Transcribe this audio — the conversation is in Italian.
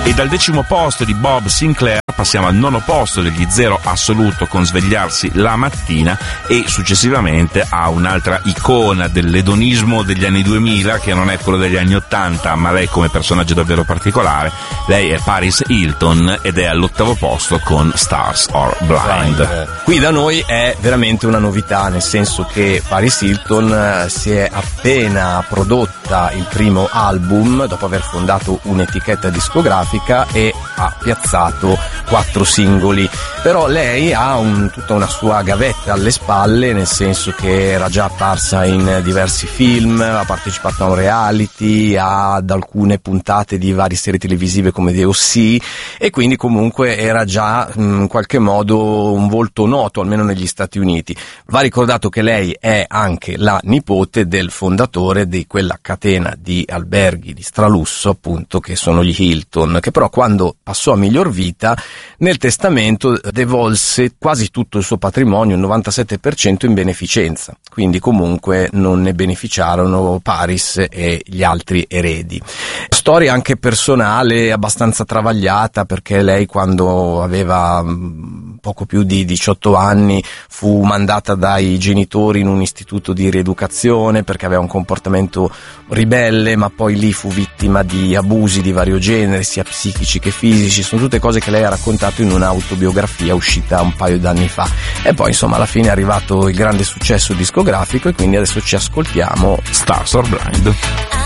E dal 10° posto di Bob Sinclair passiamo al 9° posto degli Zero Assoluto con Svegliarsi la mattina, e successivamente a un'altra icona dell'edonismo degli anni 2000, che non è quello degli anni 80, ma lei come personaggio davvero particolare. Lei è Paris Hilton ed è all'8° posto con Stars Are Blind. Qui da noi è veramente una novità, nel senso che Paris Hilton si è appena prodotta il primo album dopo aver fondato un'etichetta discografica e ha piazzato 4 singoli, però lei ha tutta una sua gavetta alle spalle, nel senso che era già apparsa in diversi film, ha partecipato a un reality, ad alcune puntate di varie serie televisive come The O.C., e quindi comunque era già in qualche modo un volto noto, almeno negli Stati Uniti. Va ricordato che lei è anche la nipote del fondatore di quella catena di alberghi di stralusso, appunto, che sono gli Hilton, che però quando passò a miglior vita nel testamento devolse quasi tutto il suo patrimonio, il 97%, in beneficenza, quindi comunque non ne beneficiarono Paris e gli altri eredi. Storia anche personale abbastanza travagliata, perché lei, quando aveva poco più di 18 anni, fu mandata dai genitori in un istituto di rieducazione perché aveva un comportamento ribelle, ma poi lì fu vittima di abusi di vario genere, sia psichici che fisici. Sono tutte cose che lei ha raccontato in un'autobiografia uscita un paio d'anni fa, e poi insomma alla fine è arrivato il grande successo discografico, e quindi adesso ci ascoltiamo Stars Are Blind.